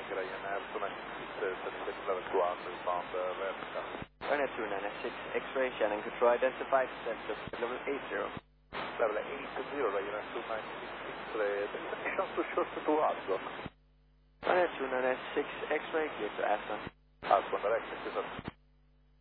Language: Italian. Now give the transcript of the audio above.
grejen är som är certificate level 2 outbound vertical. Runner 296 X-ray Shannon control identified center level 80. Level 80, Ryanair 296, destination to short to Ascot. Runner 296 X-ray clear to Ascot. Ascot direct,